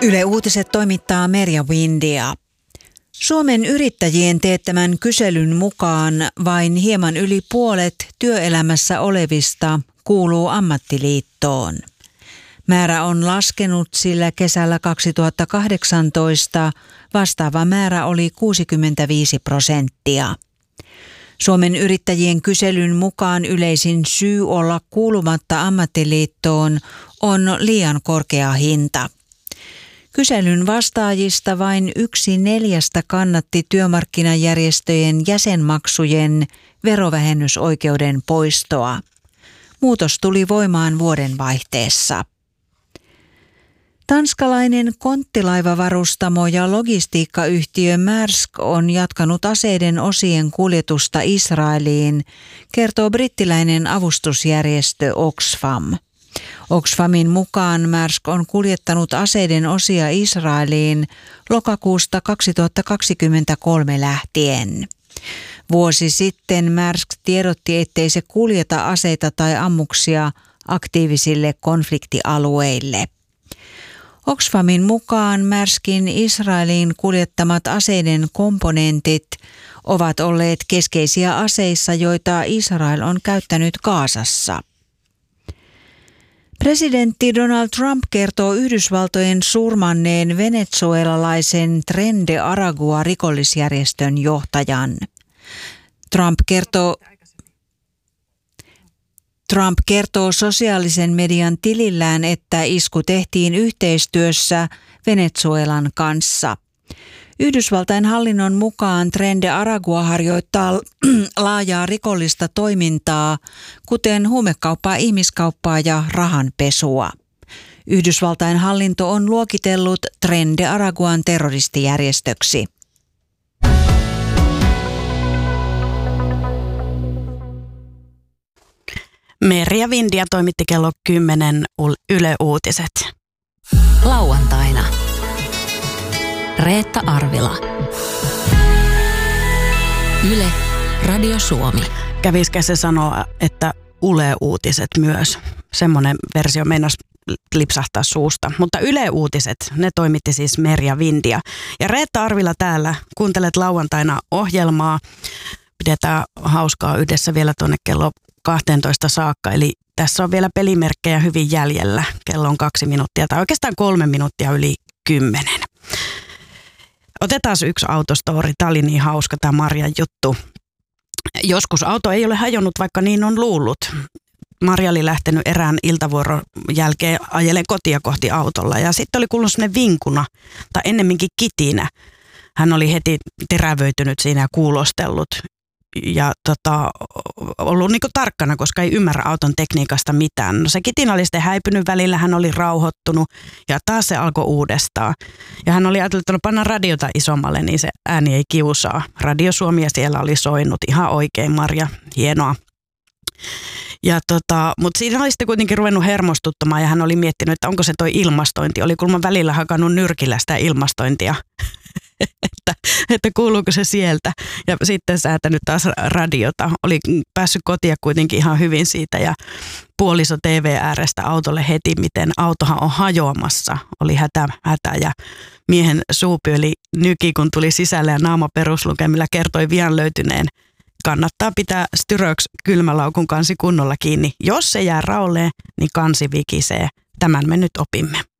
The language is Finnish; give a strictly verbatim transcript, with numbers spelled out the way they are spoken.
Yle Uutiset toimittaa Merja Windia. Suomen yrittäjien teettämän kyselyn mukaan vain hieman yli puolet työelämässä olevista kuuluu ammattiliittoon. Määrä on laskenut, sillä kesällä kaksituhattakahdeksantoista vastaava määrä oli kuusikymmentäviisi prosenttia. Suomen yrittäjien kyselyn mukaan yleisin syy olla kuulumatta ammattiliittoon on liian korkea hinta. Kyselyn vastaajista vain yksi neljästä kannatti työmarkkinajärjestöjen jäsenmaksujen verovähennysoikeuden poistoa. Muutos tuli voimaan vuodenvaihteessa. Tanskalainen konttilaivavarustamo ja logistiikkayhtiö Maersk on jatkanut aseiden osien kuljetusta Israeliin, kertoo brittiläinen avustusjärjestö Oxfam. Oxfamin mukaan Maersk on kuljettanut aseiden osia Israeliin lokakuusta kaksituhattakaksikymmentäkolme lähtien. Vuosi sitten Maersk tiedotti, ettei se kuljeta aseita tai ammuksia aktiivisille konfliktialueille. Oxfamin mukaan Maerskin Israeliin kuljettamat aseiden komponentit ovat olleet keskeisiä aseissa, joita Israel on käyttänyt Gazassa. Presidentti Donald Trump kertoo Yhdysvaltojen surmanneen venezuelalaisen Tren de Aragua rikollisjärjestön johtajan. Trump kertoo, Trump kertoo sosiaalisen median tilillään, että isku tehtiin yhteistyössä Venezuelan kanssa. Yhdysvaltain hallinnon mukaan Tren de Aragua harjoittaa laajaa rikollista toimintaa, kuten huumekauppaa, ihmiskauppaa ja rahanpesua. Yhdysvaltain hallinto on luokitellut Tren de Araguan terroristijärjestöksi. Merja Windia toimitti kello kymmenen Yle Uutiset. Lauantaina. Reetta Arvila. Yle, Radio Suomi. Kävisikö se sanoa, että Yle Uutiset myös? Semmoinen versio meinasi lipsahtaa suusta. Mutta Yle Uutiset, ne toimitti siis Merja Windia. Ja Reetta Arvila täällä, kuuntelet lauantaina ohjelmaa. Pidetään hauskaa yhdessä vielä tuonne kello kahteentoista saakka, eli tässä on vielä pelimerkkejä hyvin jäljellä. Kello on kaksi minuuttia tai oikeastaan kolme minuuttia yli kymmenen. Otetaan yksi autostory. Tämä oli niin hauska tämä Marjan juttu. Joskus auto ei ole hajonnut, vaikka niin on luullut. Marja oli lähtenyt erään iltavuoron jälkeen ajelen kotia kohti autolla ja sitten oli kuulunut sellainen vinkuna tai ennemminkin kitinä. Hän oli heti terävöitynyt siinä ja kuulostellut. Ja tota, ollut niinku tarkkana, koska ei ymmärrä auton tekniikasta mitään. No se kitinä oli sitten häipynyt välillä, hän oli rauhoittunut ja taas se alkoi uudestaan. Ja hän oli ajatellut, että no panna radiota isommalle, niin se ääni ei kiusaa. Radio Suomi siellä oli soinut ihan oikein, Marja, hienoa. Ja tota, mutta siinä oli sitten kuitenkin ruvennut hermostuttamaan ja hän oli miettinyt, että onko se toi ilmastointi. Oli kulman välillä hakannut nyrkillä sitä ilmastointia. Että, että kuuluuko se sieltä ja sitten säätänyt taas radiota. Oli päässyt kotia kuitenkin ihan hyvin siitä ja puoliso T V äärestä autolle heti, miten autohan on hajoamassa. Oli hätä, hätä ja miehen suupyöli nyki, kun tuli sisälle ja naama peruslukemilla kertoi vian löytyneen. Kannattaa pitää Styröks kylmälaukun kansi kunnolla kiinni. Jos se jää raolleen, niin kansi vikisee. Tämän me nyt opimme.